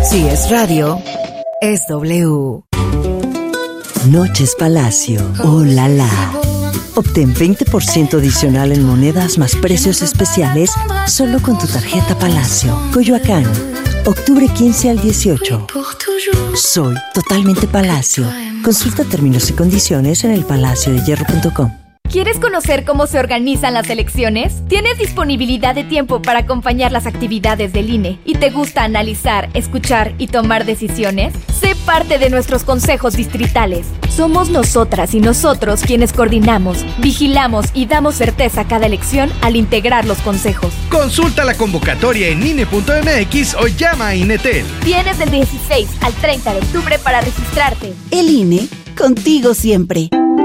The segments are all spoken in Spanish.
Si es radio, es W. Noches Palacio. ¡Oh, la, la! Obtén 20% adicional en monedas más precios especiales solo con tu tarjeta Palacio. Coyoacán, octubre 15 al 18. Soy totalmente Palacio. Consulta términos y condiciones en elpalaciodehierro.com. ¿Quieres conocer cómo se organizan las elecciones? ¿Tienes disponibilidad de tiempo para acompañar las actividades del INE y te gusta analizar, escuchar y tomar decisiones? Sé parte de nuestros consejos distritales. Somos nosotras y nosotros quienes coordinamos, vigilamos y damos certeza a cada elección al integrar los consejos. Consulta la convocatoria en INE.mx o llama a INETEL. Tienes del 16 al 30 de octubre para registrarte. El INE, contigo siempre.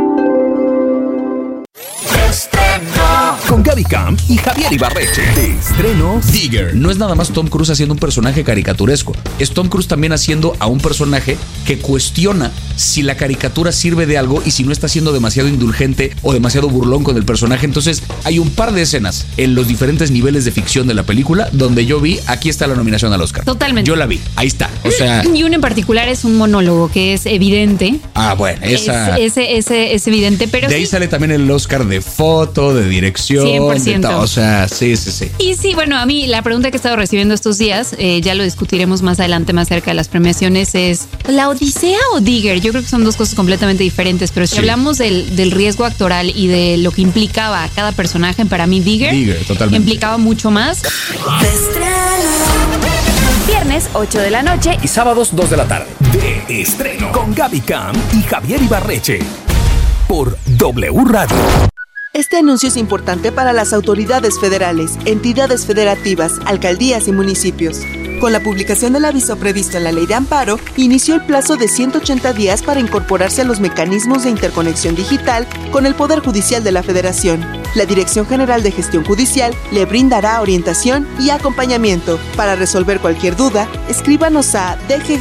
Con Gaby Camp y Javier Ibarreche. De estreno, Digger. No es nada más Tom Cruise haciendo un personaje caricaturesco. Es Tom Cruise también haciendo a un personaje que cuestiona si la caricatura sirve de algo y si no está siendo demasiado indulgente o demasiado burlón con el personaje. Entonces hay un par de escenas en los diferentes niveles de ficción de la película donde yo vi, aquí está la nominación al Oscar. Totalmente. Yo la vi, ahí está. O sea, y uno en particular es un monólogo que es evidente. Ah, bueno, esa... Es evidente, pero de ahí sale también el Oscar de foto, de dirección. 100%. O sea, sí. Y sí, bueno, a mí la pregunta que he estado recibiendo estos días, ya lo discutiremos más adelante, más cerca de las premiaciones, es ¿La Odisea o Digger? Yo creo que son dos cosas completamente diferentes, pero si hablamos del riesgo actoral y de lo que implicaba a cada personaje, para mí Digger totalmente implicaba mucho más. Viernes 8 de la noche y sábados 2 de la tarde. De estreno con Gaby Camp y Javier Ibarreche. Por W Radio. Este anuncio es importante para las autoridades federales, entidades federativas, alcaldías y municipios. Con la publicación del aviso previsto en la Ley de Amparo, inició el plazo de 180 días para incorporarse a los mecanismos de interconexión digital con el Poder Judicial de la Federación. La Dirección General de Gestión Judicial le brindará orientación y acompañamiento. Para resolver cualquier duda, escríbanos a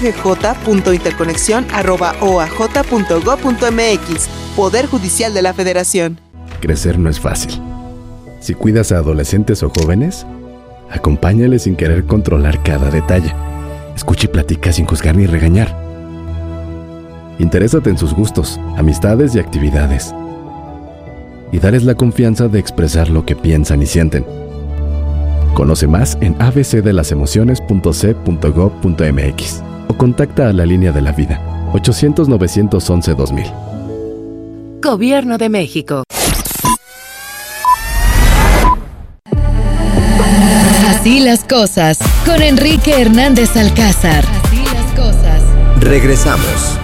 dggj.interconexión@oaj.gov.mx. Poder Judicial de la Federación. Crecer no es fácil. Si cuidas a adolescentes o jóvenes, acompáñales sin querer controlar cada detalle. Escucha y platica sin juzgar ni regañar. Interésate en sus gustos, amistades y actividades. Y darles la confianza de expresar lo que piensan y sienten. Conoce más en abcdelasemociones.c.gov.mx o contacta a la Línea de la Vida, 800-911-2000. Gobierno de México. Así las cosas, con Enrique Hernández Alcázar. Así las cosas. Regresamos.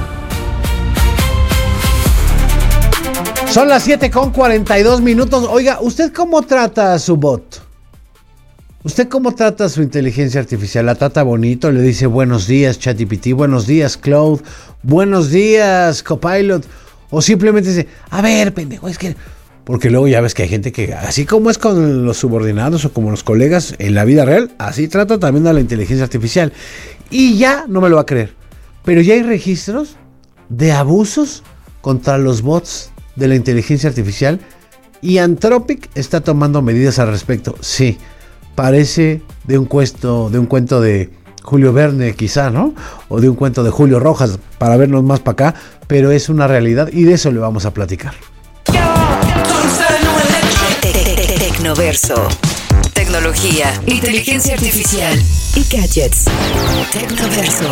Son las 7:42. Oiga, ¿usted cómo trata a su bot? ¿Usted cómo trata a su inteligencia artificial? ¿La trata bonito? ¿Le dice buenos días ChatGPT, buenos días Claude, buenos días Copilot? ¿O simplemente dice, a ver, pendejo, es que... Porque luego ya ves que hay gente que, así como es con los subordinados o como los colegas en la vida real, así trata también a la inteligencia artificial. Y ya no me lo va a creer, pero ya hay registros de abusos contra los bots de la inteligencia artificial y Anthropic está tomando medidas al respecto. Sí, parece de un cuento de Julio Verne quizá, ¿no? O de un cuento de Julio Rojas para vernos más para acá, pero es una realidad y de eso le vamos a platicar. Tecnoverso. Tecnología, inteligencia artificial y gadgets. Tecnoverso.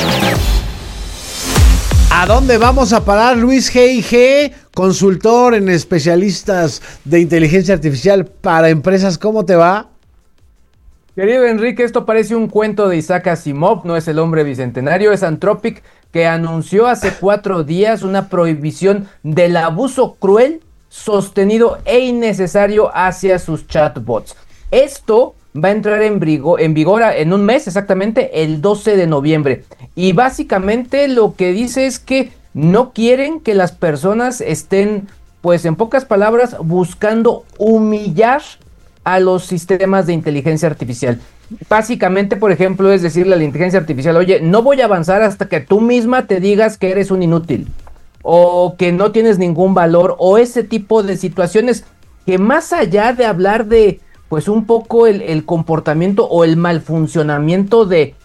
¿A dónde vamos a parar? Luis G.I.G., consultor en especialistas de inteligencia artificial para empresas. ¿Cómo te va? Querido Enrique, esto parece un cuento de Isaac Asimov, no es el hombre bicentenario, es Anthropic, que anunció hace 4 días una prohibición del abuso cruel, sostenido e innecesario hacia sus chatbots. Esto va a entrar en vigor en un mes, exactamente el 12 de noviembre. Y básicamente lo que dice es que no quieren que las personas estén, pues en pocas palabras, buscando humillar a los sistemas de inteligencia artificial. Básicamente, por ejemplo, es decirle a la inteligencia artificial, oye, no voy a avanzar hasta que tú misma te digas que eres un inútil, o que no tienes ningún valor, o ese tipo de situaciones que más allá de hablar de, pues un poco el comportamiento o el mal funcionamiento de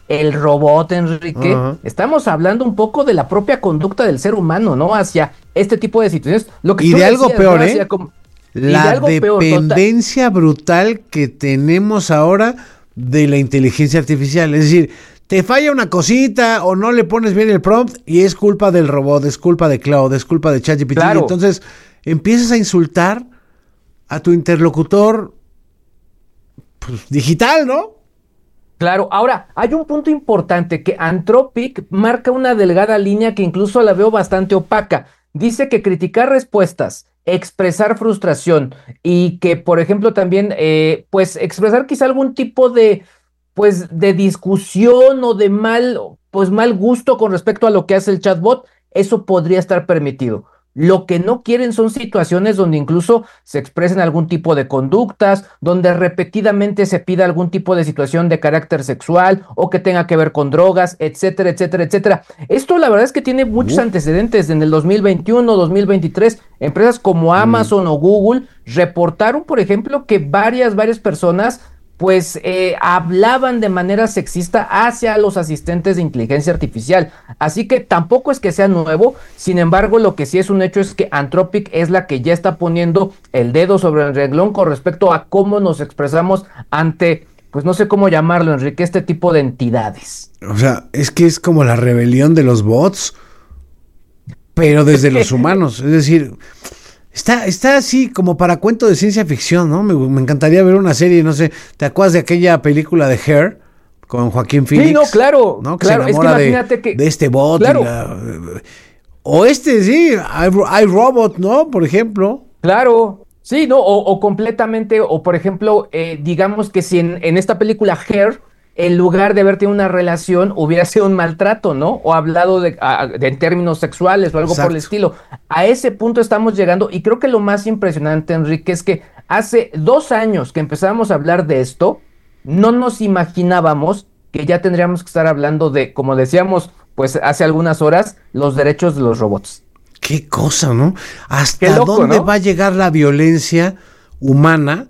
el robot, Enrique, estamos hablando un poco de la propia conducta del ser humano, ¿no? Hacia este tipo de situaciones. Lo que y tú de decías, algo peor, ¿no? La dependencia brutal que tenemos ahora de la inteligencia artificial. Es decir, te falla una cosita o no le pones bien el prompt y es culpa del robot, es culpa de Cloud, es culpa de ChatGPT. Claro. Entonces empiezas a insultar a tu interlocutor pues, digital, ¿no? Claro, ahora, hay un punto importante que Anthropic marca una delgada línea que incluso la veo bastante opaca. Dice que criticar respuestas, expresar frustración y que, por ejemplo, también, pues, expresar quizá algún tipo de, pues, de discusión o de mal gusto con respecto a lo que hace el chatbot, eso podría estar permitido. Lo que no quieren son situaciones donde incluso se expresen algún tipo de conductas, donde repetidamente se pida algún tipo de situación de carácter sexual o que tenga que ver con drogas, etcétera, etcétera, etcétera. Esto la verdad es que tiene muchos antecedentes. En el 2021, 2023, empresas como Amazon o Google reportaron, por ejemplo, que varias personas pues hablaban de manera sexista hacia los asistentes de inteligencia artificial. Así que tampoco es que sea nuevo, sin embargo, lo que sí es un hecho es que Anthropic es la que ya está poniendo el dedo sobre el renglón con respecto a cómo nos expresamos ante, pues no sé cómo llamarlo, Enrique, este tipo de entidades. O sea, es que es como la rebelión de los bots, pero desde los humanos. Es decir... Está así como para cuento de ciencia ficción, ¿no? Me encantaría ver una serie, no sé, ¿te acuerdas de aquella película de Hair con Joaquín Phoenix? Sí, no, claro, ¿no? Que claro, se enamora de este bot. Claro. O sí, iRobot, ¿no? Por ejemplo. Claro, sí, ¿no? O completamente, o por ejemplo, digamos que si en esta película Hair, en lugar de haber tenido una relación, hubiera sido un maltrato, ¿no? O hablado de en términos sexuales o algo por el estilo. A ese punto estamos llegando, y creo que lo más impresionante, Enrique, es que hace 2 años que empezamos a hablar de esto, no nos imaginábamos que ya tendríamos que estar hablando de, como decíamos, pues hace algunas horas, los derechos de los robots. Qué cosa, ¿no? ¿Hasta dónde va a llegar la violencia humana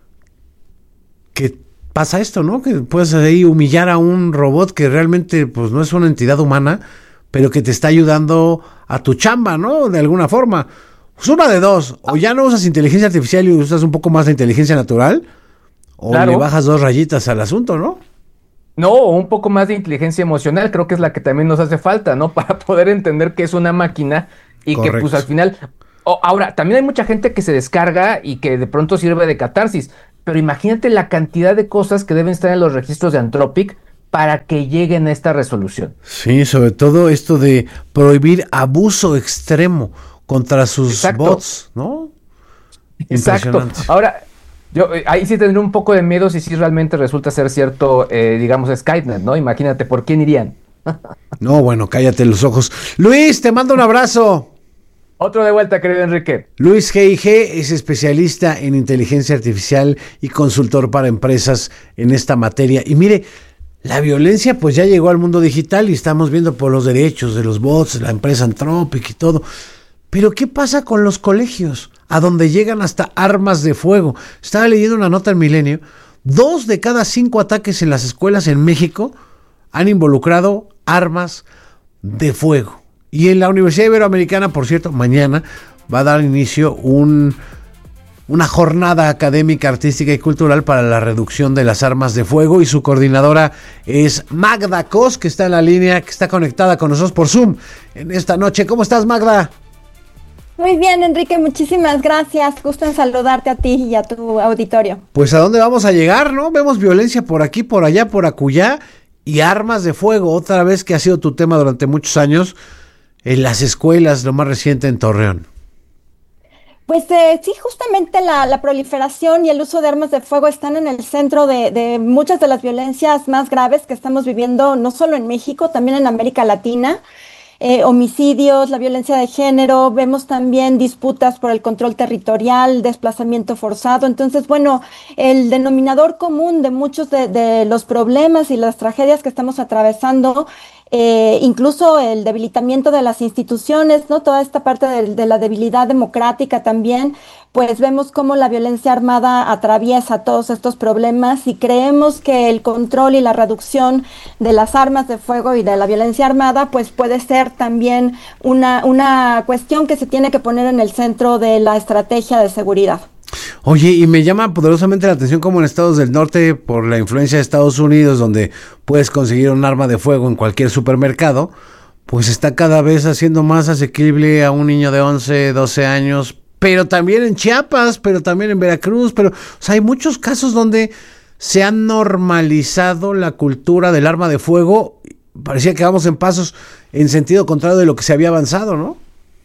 que pasa esto, ¿no? Que puedes ahí humillar a un robot que realmente pues no es una entidad humana, pero que te está ayudando a tu chamba, ¿no? De alguna forma. Pues una de dos, o ya no usas inteligencia artificial y usas un poco más de inteligencia natural, o le bajas 2 rayitas al asunto, ¿no? No, un poco más de inteligencia emocional, creo que es la que también nos hace falta, ¿no? Para poder entender que es una máquina y que pues al final... ahora, también hay mucha gente que se descarga y que de pronto sirve de catarsis, pero imagínate la cantidad de cosas que deben estar en los registros de Anthropic para que lleguen a esta resolución. Sí, sobre todo esto de prohibir abuso extremo contra sus bots, ¿no? Exacto. Ahora, yo ahí sí tendré un poco de miedo si sí realmente resulta ser cierto, digamos, Skynet, ¿no? Imagínate, ¿por quién irían? No, bueno, cállate los ojos. Luis, te mando un abrazo. Otro de vuelta, querido Enrique. Luis G.I.G. es especialista en inteligencia artificial y consultor para empresas en esta materia. Y mire, la violencia pues ya llegó al mundo digital y estamos viendo por los derechos de los bots, la empresa Anthropic y todo. Pero ¿qué pasa con los colegios? A donde llegan hasta armas de fuego. Estaba leyendo una nota en Milenio. 2 de cada 5 ataques en las escuelas en México han involucrado armas de fuego. Y en la Universidad Iberoamericana, por cierto, mañana va a dar inicio una jornada académica, artística y cultural para la reducción de las armas de fuego, y su coordinadora es Magda Cos, que está en la línea, que está conectada con nosotros por Zoom en esta noche. ¿Cómo estás, Magda? Muy bien, Enrique, muchísimas gracias. Gusto en saludarte a ti y a tu auditorio. Pues ¿a dónde vamos a llegar, no? Vemos violencia por aquí, por allá, por acullá, y armas de fuego, otra vez, que ha sido tu tema durante muchos años en las escuelas, lo más reciente en Torreón. Pues sí, justamente la proliferación y el uso de armas de fuego están en el centro de muchas de las violencias más graves que estamos viviendo, no solo en México, también en América Latina. Homicidios, la violencia de género, vemos también disputas por el control territorial, desplazamiento forzado. Entonces, bueno, el denominador común de muchos de los problemas y las tragedias que estamos atravesando incluso el debilitamiento de las instituciones, ¿no? Toda esta parte de la debilidad democrática también, pues vemos cómo la violencia armada atraviesa todos estos problemas y creemos que el control y la reducción de las armas de fuego y de la violencia armada, pues puede ser también una cuestión que se tiene que poner en el centro de la estrategia de seguridad. Oye, y me llama poderosamente la atención como en estados del norte, por la influencia de Estados Unidos, donde puedes conseguir un arma de fuego en cualquier supermercado, pues está cada vez haciendo más asequible a un niño de 11, 12 años, pero también en Chiapas, pero también en Veracruz, o sea, hay muchos casos donde se ha normalizado la cultura del arma de fuego. Parecía que vamos en pasos en sentido contrario de lo que se había avanzado, ¿no?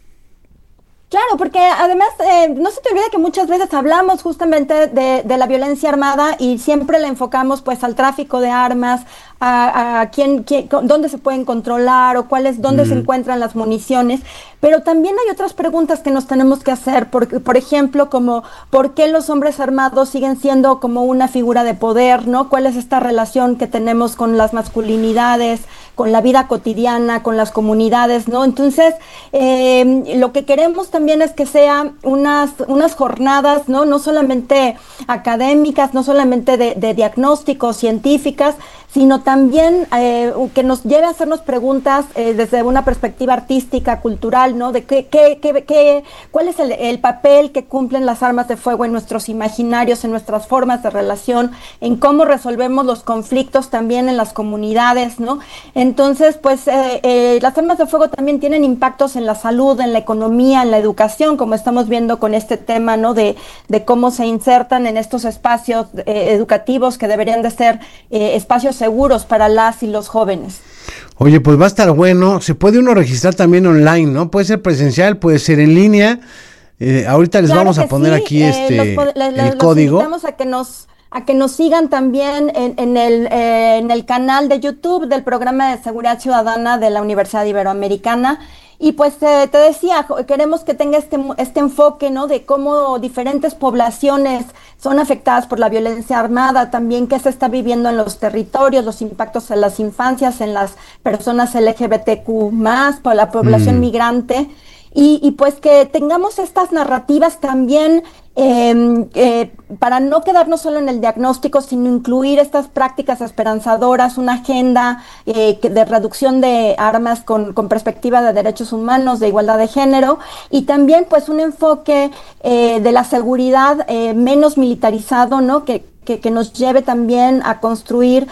Claro, porque además no se te olvide que muchas veces hablamos justamente de la violencia armada y siempre la enfocamos pues al tráfico de armas, a dónde se pueden controlar o dónde se encuentran las municiones, pero también hay otras preguntas que nos tenemos que hacer, por ejemplo, como ¿por qué los hombres armados siguen siendo como una figura de poder, ¿no? ¿Cuál es esta relación que tenemos con las masculinidades, con la vida cotidiana, con las comunidades, ¿no? Entonces, lo que queremos también es que sean unas jornadas, ¿no? No solamente académicas, no solamente de diagnósticos científicas, sino también que nos lleve a hacernos preguntas desde una perspectiva artística, cultural, ¿no? De cuál es el papel que cumplen las armas de fuego en nuestros imaginarios, en nuestras formas de relación, en cómo resolvemos los conflictos también en las comunidades, ¿no? Entonces, pues las armas de fuego también tienen impactos en la salud, en la economía, en la educación, como estamos viendo con este tema, ¿no? De cómo se insertan en estos espacios educativos que deberían de ser espacios seguros para las y los jóvenes. Oye, pues va a estar bueno. Se puede uno registrar también online, ¿no? Puede ser presencial, puede ser en línea. Ahorita les vamos a poner aquí el código. Los invitamos a que nos sigan también en el canal de YouTube del Programa de Seguridad Ciudadana de la Universidad Iberoamericana. Y pues te decía, queremos que tenga este enfoque, ¿no? De cómo diferentes poblaciones son afectadas por la violencia armada, también qué se está viviendo en los territorios, los impactos en las infancias, en las personas LGBTQ+, por la población migrante. Y pues que tengamos estas narrativas también para no quedarnos solo en el diagnóstico, sino incluir estas prácticas esperanzadoras, una agenda de reducción de armas con perspectiva de derechos humanos, de igualdad de género, y también pues un enfoque de la seguridad menos militarizado, ¿no? Que nos lleve también a construir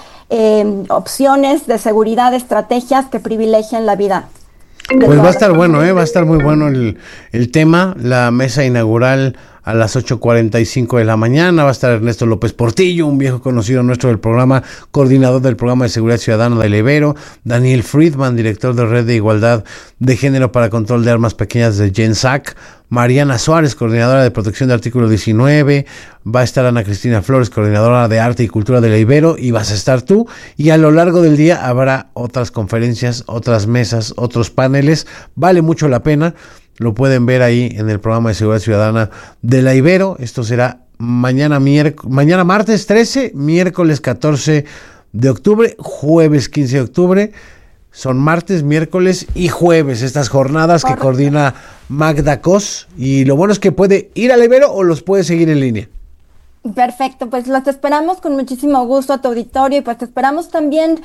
opciones de seguridad, estrategias que privilegien la vida. Pues va a estar bueno, va a estar muy bueno el tema. La mesa inaugural a las 8:45 de la mañana. Va a estar Ernesto López Portillo, un viejo conocido nuestro del programa, coordinador del programa de seguridad ciudadana del Ibero, Daniel Friedman, director de Red de Igualdad de Género para Control de Armas Pequeñas de GENSAC, Mariana Suárez, coordinadora de protección de artículo 19, va a estar Ana Cristina Flores, coordinadora de arte y cultura del Ibero, y vas a estar tú, y a lo largo del día habrá otras conferencias, otras mesas, otros paneles. Vale mucho la pena. Lo pueden ver ahí en el programa de seguridad ciudadana de la Ibero. Esto será mañana martes 13, miércoles 14 de octubre, jueves 15 de octubre. Son martes, miércoles y jueves estas jornadas que coordina Magda Cos. Y lo bueno es que puede ir al Ibero o los puede seguir en línea. Perfecto, pues los esperamos con muchísimo gusto a tu auditorio y pues te esperamos también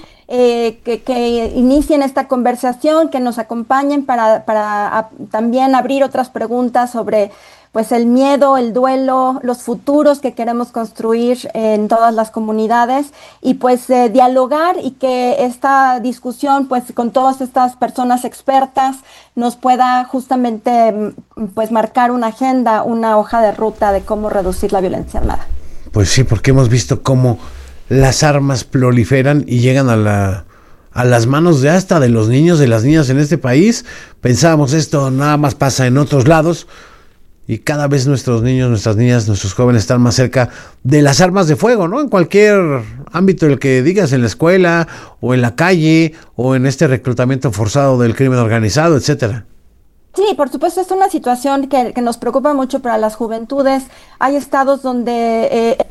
que inicien esta conversación, que nos acompañen para también abrir otras preguntas sobre pues el miedo, el duelo, los futuros que queremos construir en todas las comunidades y pues dialogar y que esta discusión pues con todas estas personas expertas nos pueda justamente pues marcar una agenda, una hoja de ruta de cómo reducir la violencia armada. Pues sí, porque hemos visto cómo las armas proliferan y llegan a las manos de hasta de los niños, de las niñas en este país. Pensábamos esto nada más pasa en otros lados. Y cada vez nuestros niños, nuestras niñas, nuestros jóvenes están más cerca de las armas de fuego, ¿no? En cualquier ámbito el que digas, en la escuela, o en la calle, o en este reclutamiento forzado del crimen organizado, etcétera. Sí, por supuesto, es una situación que nos preocupa mucho para las juventudes. Hay estados donde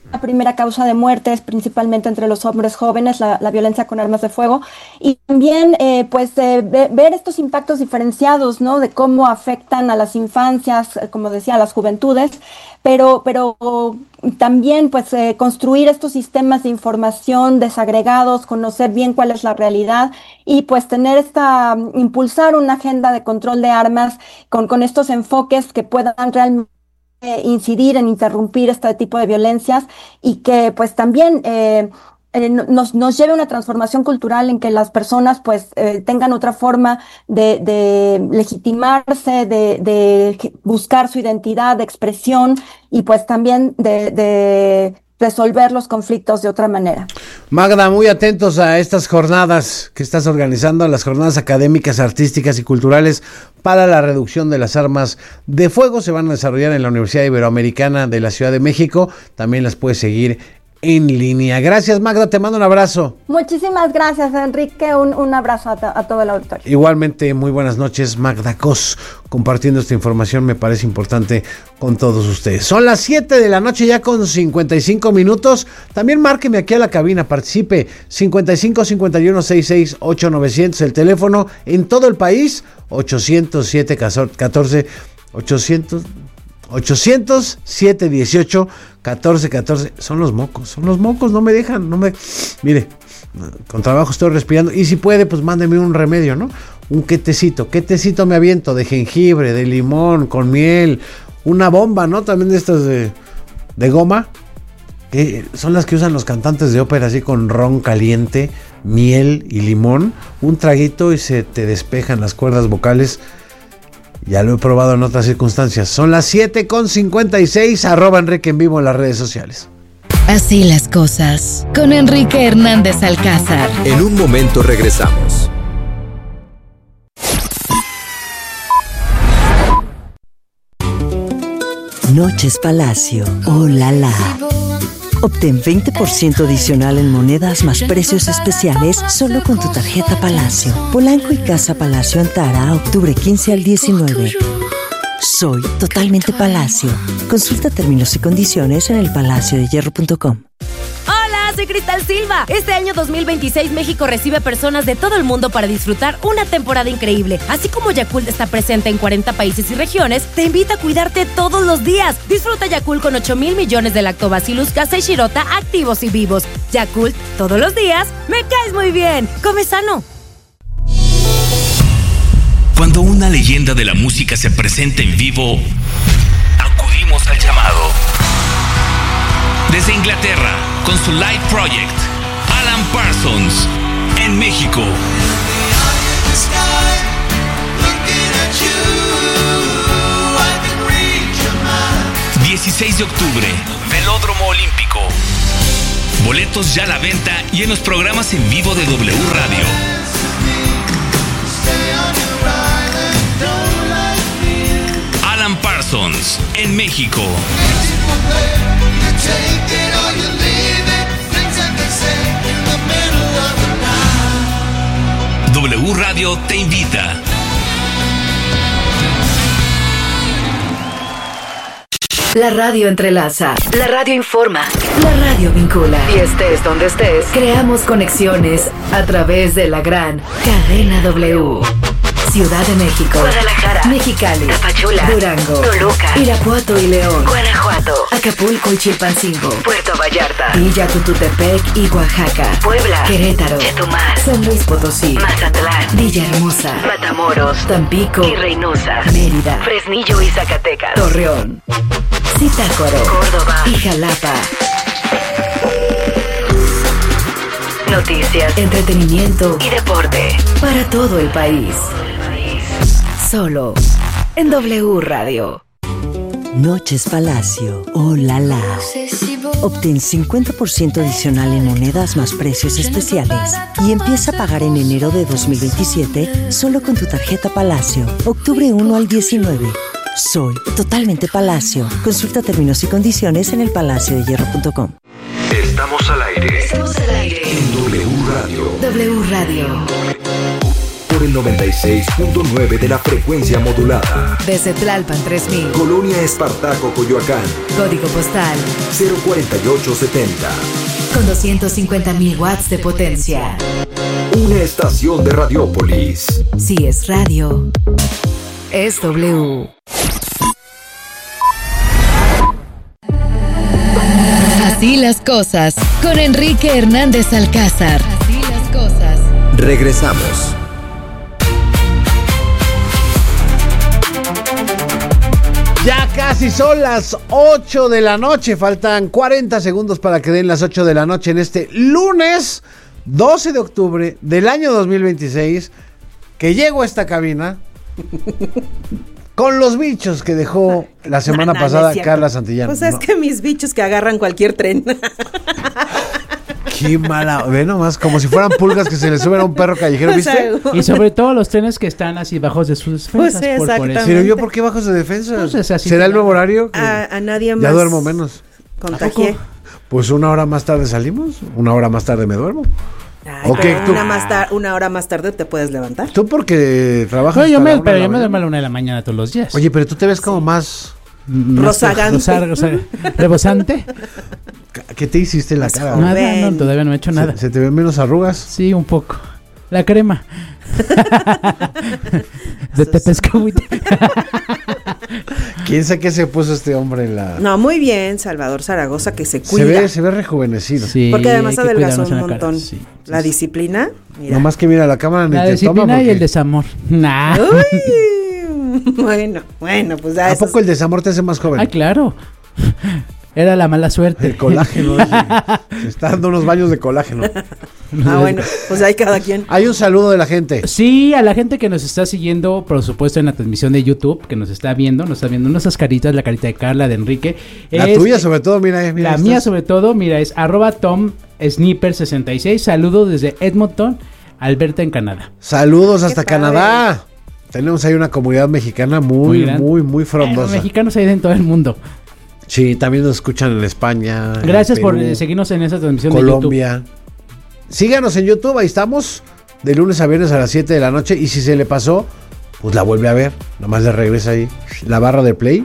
la primera causa de muertes, principalmente entre los hombres jóvenes, la violencia con armas de fuego, y también ver estos impactos diferenciados, ¿no? De cómo afectan a las infancias, como decía, a las juventudes, pero también pues construir estos sistemas de información desagregados, conocer bien cuál es la realidad y pues impulsar una agenda de control de armas con estos enfoques que puedan realmente incidir en interrumpir este tipo de violencias y que pues también nos lleve a una transformación cultural en que las personas pues tengan otra forma de legitimarse, de buscar su identidad, de expresión y pues también de resolver los conflictos de otra manera. Magda, muy atentos a estas jornadas que estás organizando, las jornadas académicas, artísticas y culturales para la reducción de las armas de fuego. Se van a desarrollar en la Universidad Iberoamericana de la Ciudad de México. También las puedes seguir en línea. Gracias, Magda, te mando un abrazo. Muchísimas gracias, Enrique, un abrazo a todo el auditorio. Igualmente, muy buenas noches, Magda Cos, compartiendo esta información, me parece importante con todos ustedes. Son las 7 de la noche ya con 55 minutos, también márqueme aquí a la cabina, participe, 55 51 66 8900, el teléfono en todo el país, 807 14 800 718 1414. Son los mocos, no me dejan, mire, con trabajo estoy respirando, y si puede, pues mándeme un remedio, ¿no? ¿Qué tecito me aviento? De jengibre, de limón, con miel, una bomba, ¿no? También de estas de goma, que son las que usan los cantantes de ópera, así con ron caliente, miel y limón, un traguito y se te despejan las cuerdas vocales. Ya lo he probado en otras circunstancias. Son las 7:56, @Enrique en vivo en las redes sociales. Así las cosas, con Enrique Hernández Alcázar. En un momento regresamos. Noches Palacio. ¡Oh, la la! Obtén 20% adicional en monedas más precios especiales solo con tu tarjeta Palacio. Polanco y Casa Palacio Antara, octubre 15 al 19. Soy totalmente Palacio. Consulta términos y condiciones en elpalaciodehierro.com. Hola, soy Cristal Silva. Este año 2026 México recibe personas de todo el mundo para disfrutar una temporada increíble. Así como Yakult está presente en 40 países y regiones, te invita a cuidarte todos los días. Disfruta Yakult con 8,000 millones de Lactobacillus casei shirota activos y vivos. Yakult, todos los días, me caes muy bien. Come sano. Cuando una leyenda de la música se presenta en vivo, acudimos al llamado. Desde Inglaterra, con su Live Project, Alan Parsons, en México. 16 de octubre, Velódromo Olímpico. Boletos ya a la venta y en los programas en vivo de W Radio. Alan Parsons, en México. W Radio te invita. La radio entrelaza, la radio informa, la radio vincula. Y estés donde estés, creamos conexiones a través de la gran cadena W. Ciudad de México, Guadalajara, Mexicali, Tapachula, Durango, Toluca, Irapuato y León, Guanajuato, Acapulco y Chilpancingo, Puerto Vallarta, Villa Tututepec y Oaxaca, Puebla, Querétaro, Chetumal, San Luis Potosí, Mazatlán, Villahermosa, Matamoros, Tampico y Reynosa, Mérida, Fresnillo y Zacatecas, Torreón, Zitácuaro, Córdoba y Jalapa. Noticias, entretenimiento y deporte para todo el país. Solo en W Radio. Noches Palacio. ¡Oh, la la! Obtén 50% adicional en monedas más precios especiales y empieza a pagar en enero de 2027 solo con tu tarjeta Palacio. Octubre 1 al 19. Soy totalmente Palacio. Consulta términos y condiciones en elpalaciodehierro.com. Estamos al aire. Estamos al aire en W Radio. W Radio. por el 96.9 de la frecuencia modulada. Desde Tlalpan 3000. Colonia Espartaco, Coyoacán. Código postal 04870. con 250.000 watts de potencia. Una estación de Radiópolis. Si es radio, es W. Así las cosas, con Enrique Hernández Alcázar. Así las cosas. Regresamos. Ya casi son las 8 de la noche, faltan 40 segundos para que den las 8 de la noche en este lunes 12 de octubre del año 2026, que llego a esta cabina con los bichos que dejó la semana pasada Carla Santillán. Pues es que mis bichos que agarran cualquier tren. Qué mala, ve nomás, como si fueran pulgas que se le suben a un perro callejero, ¿viste? Y sobre todo los trenes que están así bajos de sus defensas. Pues exactamente. Pero yo, ¿por qué bajos de defensa? Pues es así. ¿Será el nuevo horario? A nadie más. Ya duermo menos. Contagié. Pues una hora más tarde salimos, una hora más tarde me duermo. Ay, Okay, una hora más tarde te puedes levantar. Tú porque trabajas. No, yo me duermo a la 1 de la mañana todos los días. Oye, pero tú te ves como más rozagante. Rebosante. ¿Qué te hiciste en la cara? Nada, no, todavía no he hecho nada. ¿Se te ven menos arrugas? Sí, un poco. La crema. De Tepescahuite. ¿Quién sabe qué se puso este hombre en la...? No, muy bien, Salvador Zaragoza, que se cuida. Se ve rejuvenecido. Sí, porque además adelgazó un montón. Sí, la disciplina, mira. Nomás que mira la cámara ni la te disciplina toma porque... y el desamor. Nah. Bueno, pues ya ¿A poco el desamor te hace más joven? Ah, claro. Era la mala suerte. El colágeno. Se está dando unos baños de colágeno. Bueno, pues hay cada quien. Hay un saludo de la gente. Sí, a la gente que nos está siguiendo, por supuesto, en la transmisión de YouTube, que nos está viendo nuestras caritas, la carita de Carla, de Enrique. La tuya sobre todo, mira la mía sobre todo, mira, es @TomSnipper66. Saludos desde Edmonton, Alberta, en Canadá. Saludos hasta Canadá. Tenemos ahí una comunidad mexicana muy frondosa. Los mexicanos hay en todo el mundo. Sí, también nos escuchan en España. Gracias por seguirnos en esa transmisión Colombia. de YouTube. Síganos en YouTube, ahí estamos, de lunes a viernes a las 7 de la noche. Y si se le pasó, pues la vuelve a ver. Nomás le regresa ahí la barra de play.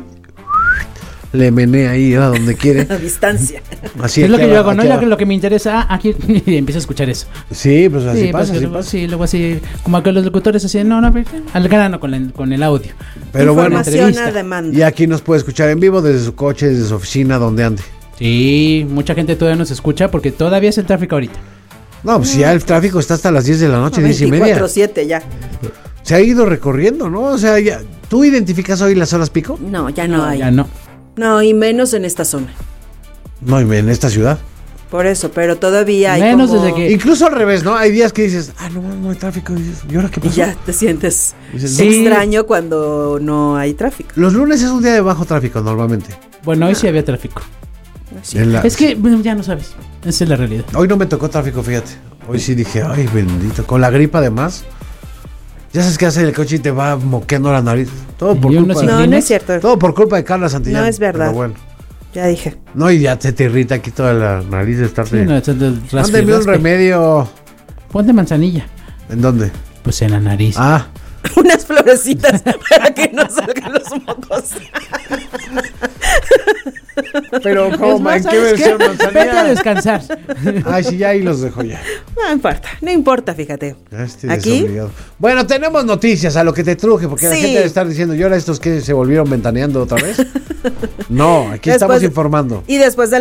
Le menea ahí a donde quiere. A distancia. Así es lo que yo hago, ¿no? Lo que me interesa, aquí y empiezo a escuchar eso. Sí, pues así pasa. Sí, luego así, como que los locutores así, no, al grano con el audio. Pero bueno, información a demanda. Y aquí nos puede escuchar en vivo desde su coche, desde su oficina, donde ande. Sí, mucha gente todavía nos escucha porque todavía es el tráfico ahorita. No, pues ya el tráfico está hasta las 10 de la noche, 10:30. 24/7 ya. Se ha ido recorriendo, ¿no? O sea, ya, ¿tú identificas hoy las horas pico? No, ya no hay. Ya no. No, y menos en esta zona. No, en esta ciudad. Por eso, pero todavía hay menos como... desde que... Incluso al revés, ¿no? Hay días que dices, no hay tráfico. Y dices, ¿y ahora qué pasó? Y ya te sientes dices, extraño cuando no hay tráfico. Los lunes es un día de bajo tráfico normalmente. Bueno, hoy sí había tráfico. Sí. Es que, bueno, ya no sabes. Esa es la realidad. Hoy no me tocó tráfico, fíjate. Hoy sí dije, ay, bendito. Con la gripa además. Ya sabes qué hace el coche y te va moqueando la nariz. Todo por culpa no es cierto. Todo por culpa de Carla Santillán. No es verdad. Pero bueno. Ya dije. No, y ya te irrita aquí toda la nariz de estarte. Sí, Mándeme un remedio. Ponte manzanilla. ¿En dónde? Pues en la nariz. Ah. Unas florecitas para que no salgan los mocos. Pero, ¿cómo? ¿En qué versión manzanilla? Vete a descansar. Ay, sí, ya ahí los dejo ya. No importa, fíjate. Aquí. Bueno, tenemos noticias a lo que te truje, porque la gente debe estar diciendo, ¿y ahora estos que se volvieron ventaneando otra vez? No, aquí estamos informando. Y después de